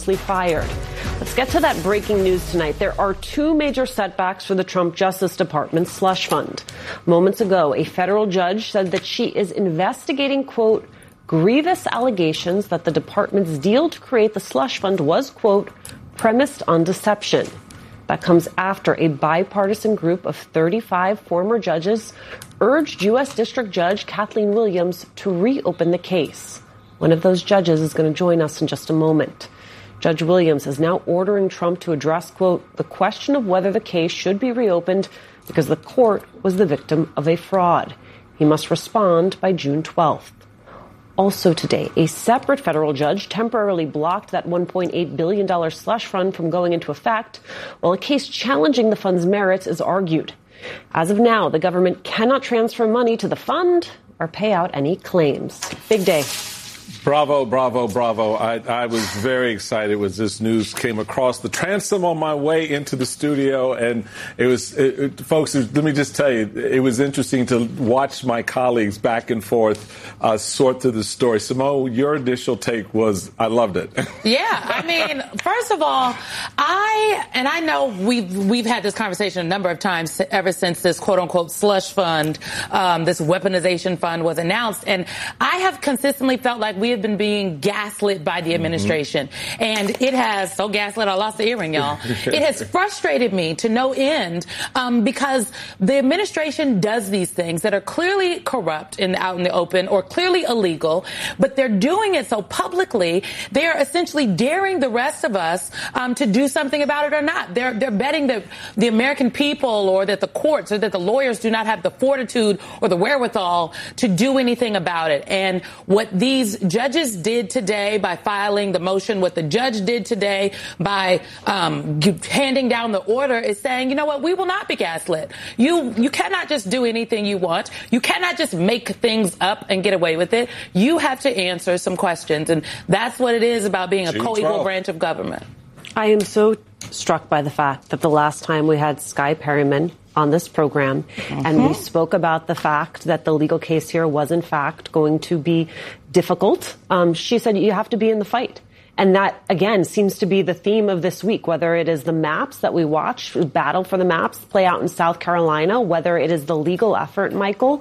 previously fired. Let's get to that breaking news tonight. There are two major setbacks for the Trump Justice Department's slush fund. Moments ago, a federal judge said that she is investigating, quote, grievous allegations that the department's deal to create the slush fund was, quote, premised on deception. That comes after a bipartisan group of 35 former judges urged U.S. District Judge Kathleen Williams to reopen the case. One of those judges is going to join us in just a moment. Judge Williams is now ordering Trump to address, quote, the question of whether the case should be reopened because the court was the victim of a fraud. He must respond by June 12th. Also today, a separate federal judge temporarily blocked that $1.8 billion slush fund from going into effect, while a case challenging the fund's merits is argued. As of now, the government cannot transfer money to the fund or pay out any claims. Big day. Bravo, bravo, bravo. I was very excited when this news came across the transom on my way into the studio. And folks, let me just tell you, it was interesting to watch my colleagues back and forth sort through the story. Simone, your initial take was, I loved it. Yeah, I mean, first of all, I know we've had this conversation a number of times ever since this quote unquote slush fund, this weaponization fund was announced. And I have consistently felt like we have been being gaslit by the administration. And it has, so gaslit, I lost the earring, y'all. It has frustrated me to no end because the administration does these things that are clearly corrupt out in the open or clearly illegal, but they're doing it so publicly, they are essentially daring the rest of us to do something about it or not. They're betting that the American people or that the courts or that the lawyers do not have the fortitude or the wherewithal to do anything about it. And what these judges did today by filing the motion, what the judge did today by handing down the order is saying, you know what, we will not be gaslit. You cannot just do anything you want. You cannot just make things up and get away with it. You have to answer some questions. And that's what it is about being a co-equal branch of government. I am so struck by the fact that the last time we had Skye Perryman on this program, and we spoke about the fact that the legal case here was, in fact, going to be difficult. She said you have to be in the fight. And that, again, seems to be the theme of this week, whether it is the maps that we watch, battle for the maps, play out in South Carolina, whether it is the legal effort, Michael,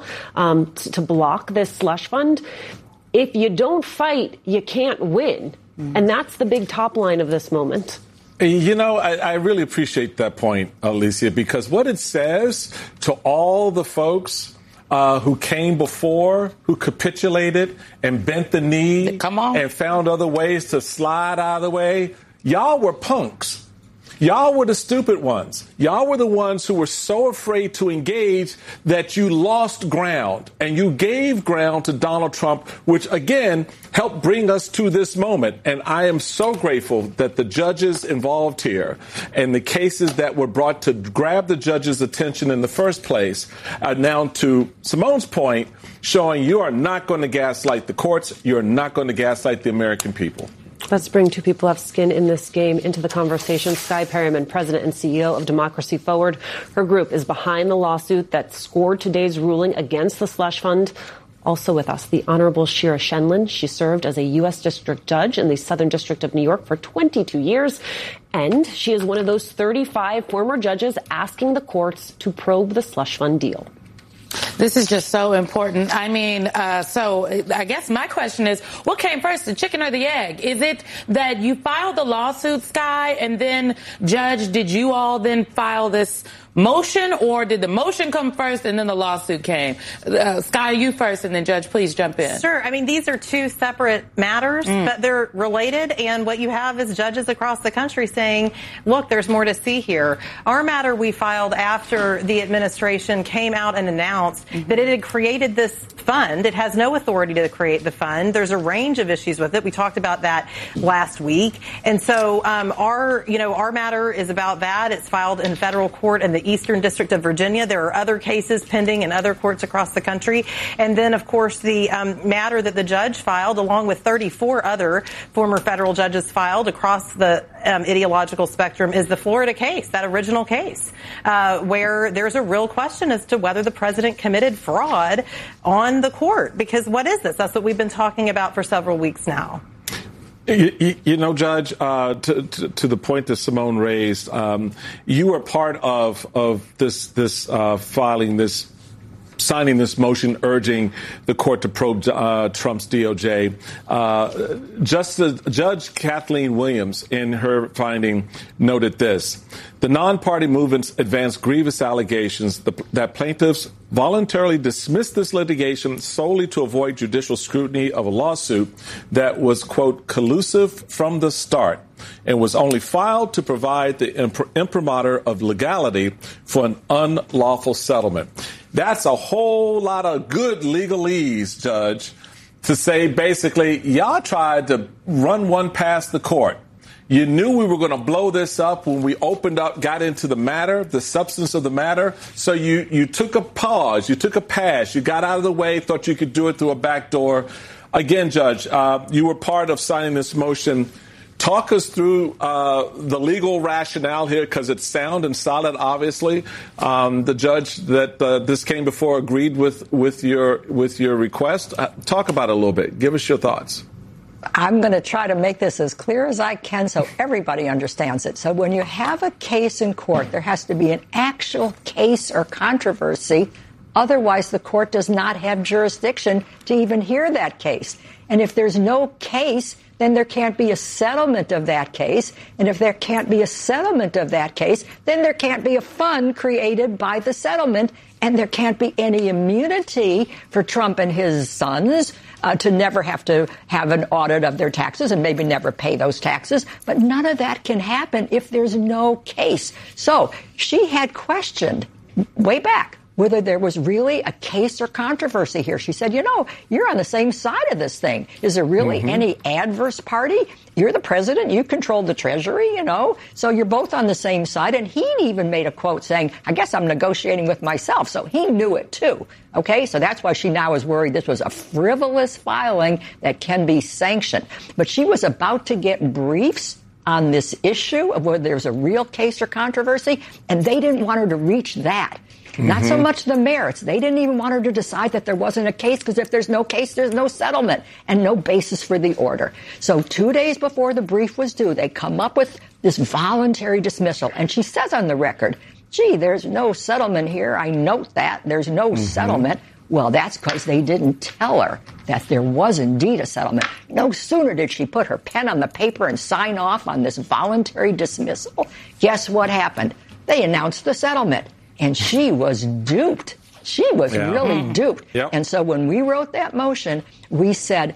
to block this slush fund. If you don't fight, you can't win. And that's the big top line of this moment. You know, I really appreciate that point, Alicia, because what it says to all the folks who came before, who capitulated and bent the knee and found other ways to slide out of the way, y'all were punks. Y'all were the stupid ones. Y'all were the ones who were so afraid to engage that you lost ground, and you gave ground to Donald Trump, which, again, helped bring us to this moment. And I am so grateful that the judges involved here and the cases that were brought to grab the judges' attention in the first place are now, to Simone's point, showing you are not going to gaslight the courts. You're not going to gaslight the American people. Let's bring two people who have skin in this game into the conversation. Skye Perryman, President and CEO of Democracy Forward. Her group is behind the lawsuit that scored today's ruling against the slush fund. Also with us, the Honorable Shira Shenlin. She served as a U.S. District Judge in the Southern District of New York for 22 years. And she is one of those 35 former judges asking the courts to probe the slush fund deal. This is just so important. I mean, so I guess my question is, what came first, the chicken or the egg? Is it that you filed the lawsuit, Skye, and then, Judge, did you all then file this motion, or did the motion come first and then the lawsuit came? Skye, you first, and then, Judge, please jump in. Sure. I mean, these are two separate matters, but they're related. And what you have is judges across the country saying, look, there's more to see here. Our matter we filed after the administration came out and announced that it had created this fund. It has no authority to create the fund. There's a range of issues with it. We talked about that last week. And so our matter is about that. It's filed in federal court in the Eastern District of Virginia. There are other cases pending in other courts across the country. And then, of course, the matter that the judge filed, along with 34 other former federal judges filed across the ideological spectrum, is the Florida case, that original case, where there's a real question as to whether the president committed fraud on the court. Because what is this? That's what we've been talking about for several weeks now. You know, Judge, to the point that Simone raised, you were part of this filing, this signing this motion urging the court to probe Trump's DOJ. Judge Kathleen Williams, in her finding, noted this. The non-party movements advanced grievous allegations that plaintiffs voluntarily dismissed this litigation solely to avoid judicial scrutiny of a lawsuit that was, quote, collusive from the start and was only filed to provide the imprimatur of legality for an unlawful settlement. That's a whole lot of good legalese, Judge, to say basically y'all tried to run one past the court. You knew we were going to blow this up when we got into the matter, the substance of the matter. So you took a pause, you took a pass, you got out of the way, thought you could do it through a back door. Again, Judge, you were part of signing this motion. Talk us through the legal rationale here, because it's sound and solid, obviously. The judge that this came before agreed with your request. Talk about it a little bit. Give us your thoughts. I'm going to try to make this as clear as I can so everybody understands it. So when you have a case in court, there has to be an actual case or controversy. Otherwise, the court does not have jurisdiction to even hear that case. And if there's no case, then there can't be a settlement of that case. And if there can't be a settlement of that case, then there can't be a fund created by the settlement. And there can't be any immunity for Trump and his sons to never have to have an audit of their taxes and maybe never pay those taxes. But none of that can happen if there's no case. So she had questioned way back whether there was really a case or controversy here. She said, you're on the same side of this thing. Is there really any adverse party? You're the president. You control the Treasury, So you're both on the same side. And he even made a quote saying, I guess I'm negotiating with myself. So he knew it, too. OK, so that's why she now is worried this was a frivolous filing that can be sanctioned. But she was about to get briefs on this issue of whether there's a real case or controversy. And they didn't want her to reach that. Not so much the merits. They didn't even want her to decide that there wasn't a case, because if there's no case, there's no settlement and no basis for the order. So 2 days before the brief was due, they come up with this voluntary dismissal. And she says on the record, gee, there's no settlement here. I note that. There's no settlement. Well, that's because they didn't tell her that there was indeed a settlement. No sooner did she put her pen on the paper and sign off on this voluntary dismissal. Guess what happened? They announced the settlement. And she was duped. She was really duped. Yep. And so when we wrote that motion, we said,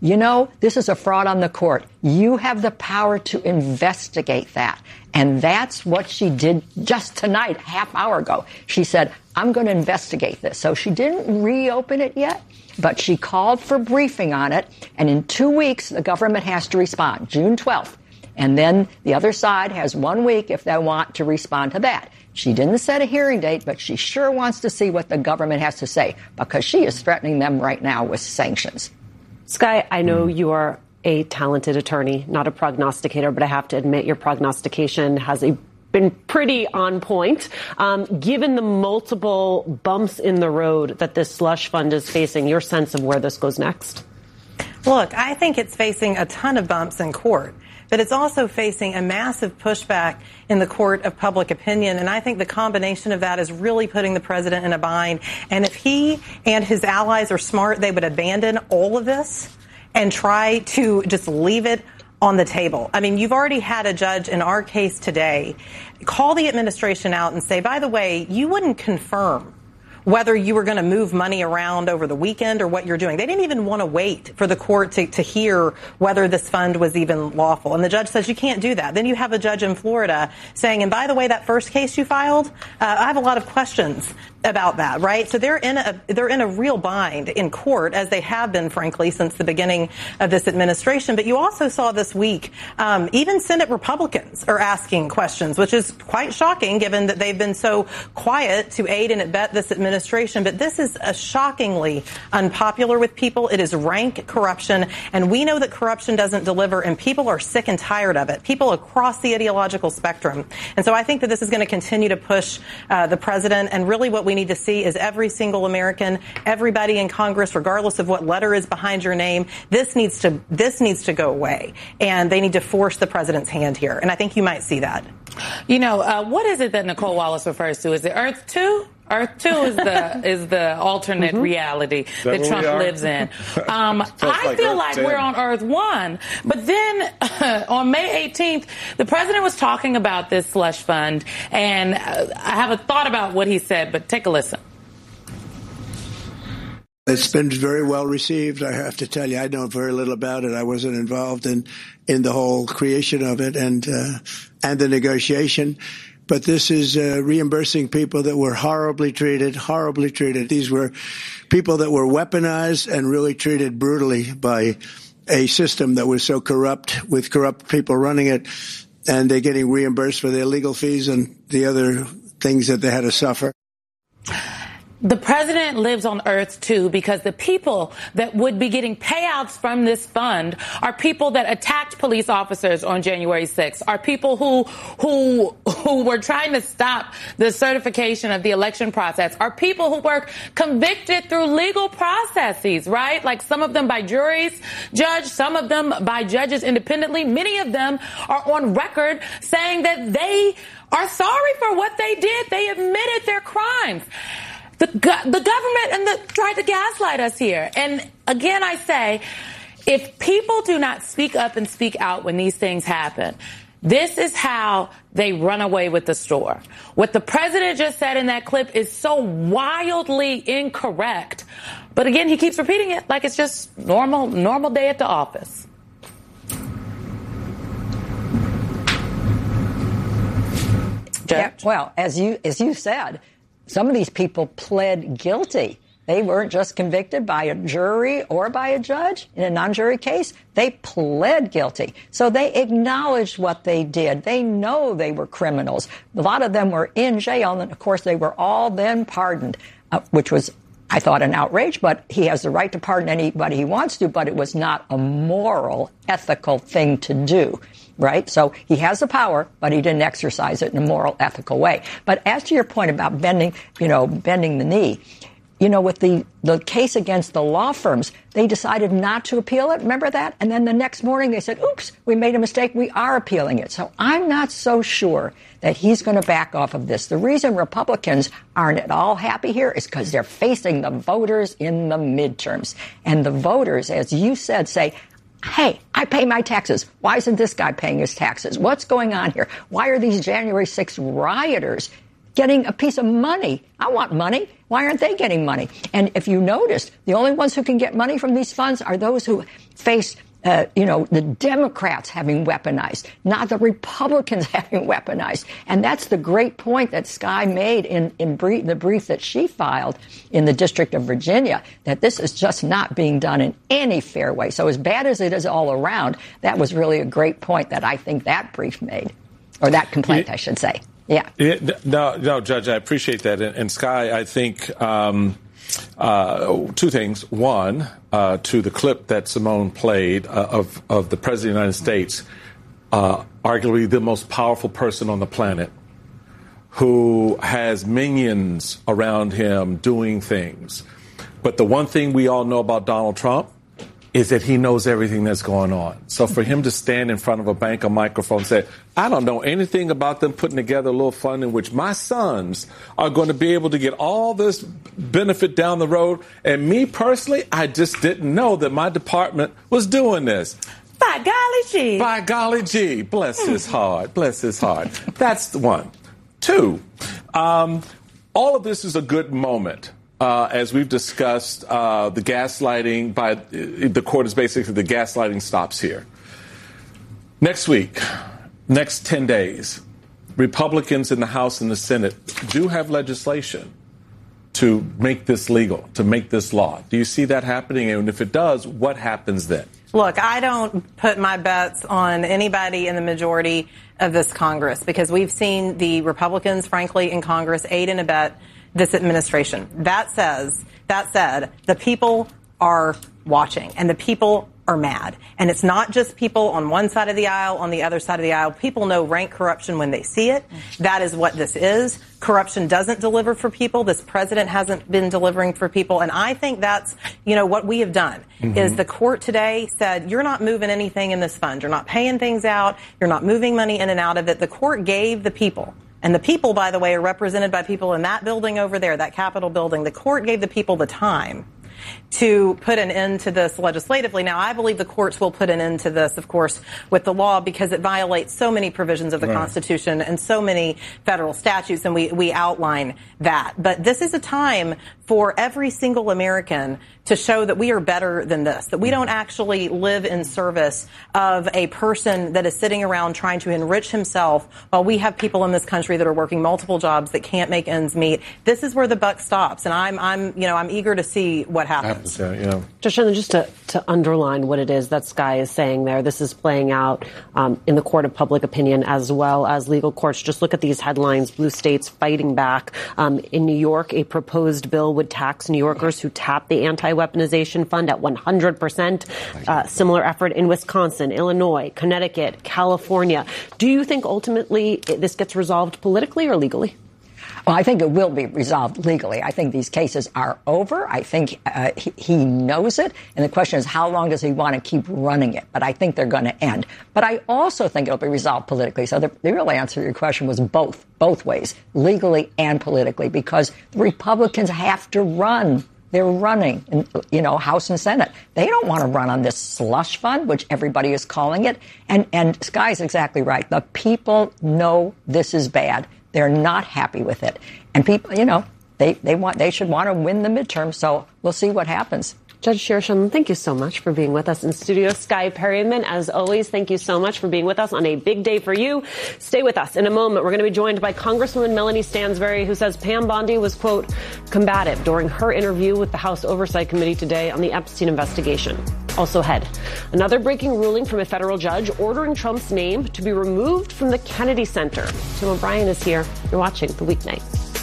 this is a fraud on the court. You have the power to investigate that. And that's what she did just tonight, half hour ago. She said, I'm going to investigate this. So she didn't reopen it yet, but she called for briefing on it. And in 2 weeks, the government has to respond, June 12th. And then the other side has 1 week if they want to respond to that. She didn't set a hearing date, but she sure wants to see what the government has to say, because she is threatening them right now with sanctions. Skye, I know you are a talented attorney, not a prognosticator, but I have to admit your prognostication has been pretty on point. Given the multiple bumps in the road that this slush fund is facing, your sense of where this goes next? Look, I think it's facing a ton of bumps in court. But it's also facing a massive pushback in the court of public opinion. And I think the combination of that is really putting the president in a bind. And if he and his allies are smart, they would abandon all of this and try to just leave it on the table. I mean, you've already had a judge in our case today call the administration out and say, by the way, you wouldn't confirm whether you were going to move money around over the weekend or what you're doing. They didn't even want to wait for the court to hear whether this fund was even lawful. And the judge says you can't do that. Then you have a judge in Florida saying, and by the way, that first case you filed, I have a lot of questions about that, right? So they're in a real bind in court, as they have been, frankly, since the beginning of this administration. But you also saw this week, even Senate Republicans are asking questions, which is quite shocking given that they've been so quiet to aid and abet this administration. But this is shockingly unpopular with people. It is rank corruption. And we know that corruption doesn't deliver, and people are sick and tired of it. People across the ideological spectrum. And so I think that this is going to continue to push the president. And really what we we need to see is every single American, everybody in Congress, regardless of what letter is behind your name, this needs to go away. And they need to force the president's hand here. And I think you might see that. You know, what is it that Nicole Wallace refers to? Is it Earth 2? Earth 2 is the alternate reality that Trump lives in. I feel like we're on Earth 1. But then on May 18th, the president was talking about this slush fund, and I have a thought about what he said, but take a listen. It's been very well received, I have to tell you. I know very little about it. I wasn't involved in the whole creation of it and the negotiation. But this is reimbursing people that were horribly treated. These were people that were weaponized and really treated brutally by a system that was so corrupt, with corrupt people running it, and they're getting reimbursed for their legal fees and the other things that they had to suffer. The president lives on Earth 2 because the people that would be getting payouts from this fund are people that attacked police officers on January 6th, are people who were trying to stop the certification of the election process, are people who were convicted through legal processes, right? Like some of them by juries, judge, some of them by judges independently. Many of them are on record saying that they are sorry for what they did. They admitted their crimes. The government tried to gaslight us here. And again, I say, if people do not speak up and speak out when these things happen, this is how they run away with the store. What the president just said in that clip is so wildly incorrect. But again, he keeps repeating it like it's just normal day at the office. Yeah, well, as you said, some of these people pled guilty. They weren't just convicted by a jury or by a judge in a non-jury case. They pled guilty. So they acknowledged what they did. They know they were criminals. A lot of them were in jail, and of course they were all then pardoned, which was, I thought, an outrage, but he has the right to pardon anybody he wants to, but it was not a moral, ethical thing to do. Right? So he has the power, but he didn't exercise it in a moral, ethical way. But as to your point about bending the knee, with the case against the law firms, they decided not to appeal it. Remember that? And then the next morning they said, oops, we made a mistake. We are appealing it. So I'm not so sure that he's going to back off of this. The reason Republicans aren't at all happy here is because they're facing the voters in the midterms. And the voters, as you said, say, hey, I pay my taxes. Why isn't this guy paying his taxes? What's going on here? Why are these January 6th rioters getting a piece of money? I want money. Why aren't they getting money? And if you noticed, the only ones who can get money from these funds are those who face the Democrats having weaponized, not the Republicans having weaponized. And that's the great point that Sky made in the brief that she filed in the District of Virginia, that this is just not being done in any fair way. So as bad as it is all around, that was really a great point that I think that brief made, or that complaint, I should say. Yeah. No, Judge, I appreciate that. And Sky, I think two things. One, to the clip that Simone played of the President of the United States, arguably the most powerful person on the planet, who has minions around him doing things. But the one thing we all know about Donald Trump is that he knows everything that's going on. So for him to stand in front of a bank, a microphone, and say, I don't know anything about them putting together a little fund in which my sons are going to be able to get all this benefit down the road. And me personally, I just didn't know that my department was doing this. By golly gee. By golly gee. Bless his heart. Bless his heart. That's the one. Two, all of this is a good moment. As we've discussed, the gaslighting by the court is basically the gaslighting stops here. Next week, next 10 days, Republicans in the House and the Senate do have legislation to make this legal, to make this law. Do you see that happening? And if it does, what happens then? Look, I don't put my bets on anybody in the majority of this Congress because we've seen the Republicans, frankly, in Congress aid and abet this administration. That said, the people are watching, and the people are mad. And it's not just people on one side of the aisle, on the other side of the aisle. People know rank corruption when they see it. That is what this is. Corruption doesn't deliver for people. This president hasn't been delivering for people. And I think that's, what we have done is the court today said, you're not moving anything in this fund. You're not paying things out. You're not moving money in and out of it. The court gave the people. And the people, by the way, are represented by people in that building over there, that Capitol building. The court gave the people the time to put an end to this legislatively. Now, I believe the courts will put an end to this, of course, with the law because it violates so many provisions of the Constitution and so many federal statutes, and we outline that. But this is a time for every single American to show that we are better than this, that we don't actually live in service of a person that is sitting around trying to enrich himself while we have people in this country that are working multiple jobs that can't make ends meet. This is where the buck stops, and I'm eager to see what happens. Judge Shanley, just to underline what it is that Sky is saying there, this is playing out in the court of public opinion as well as legal courts. Just look at these headlines: blue states fighting back. In New York, a proposed bill would tax New Yorkers who tap the anti-weaponization fund at 100%. Similar effort in Wisconsin, Illinois, Connecticut, California. Do you think ultimately this gets resolved politically or legally? Well, I think it will be resolved legally. I think these cases are over. I think he knows it. And the question is, how long does he want to keep running it? But I think they're going to end. But I also think it'll be resolved politically. So the real answer to your question was both ways, legally and politically, because the Republicans have to run. They're running in, House and Senate. They don't want to run on this slush fund, which everybody is calling it. And Sky's exactly right. The people know this is bad. They're not happy with it. And people, they should want to win the midterm. So we'll see what happens. Judge Shanley, thank you so much for being with us in studio. Sky Perryman, as always, thank you so much for being with us on a big day for you. Stay with us. In a moment, we're going to be joined by Congresswoman Melanie Stansbury, who says Pam Bondi was, quote, combative during her interview with the House Oversight Committee today on the Epstein investigation. Also ahead, another breaking ruling from a federal judge ordering Trump's name to be removed from the Kennedy Center. Tim O'Brien is here. You're watching The Weeknight.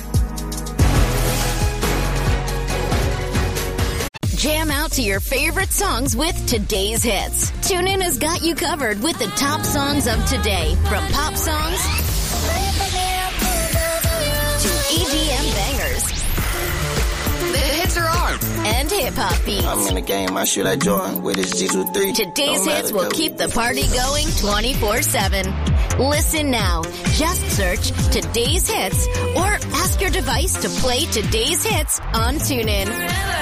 Jam out to your favorite songs with today's hits. TuneIn has got you covered with the top songs of today, from pop songs to EDM bangers. The hits are on, and hip-hop beats. I'm in the game, I shoot like Jordan with his G23. Today's hits will keep the party going 24/7. Listen now. Just search Today's Hits or ask your device to play Today's Hits on TuneIn.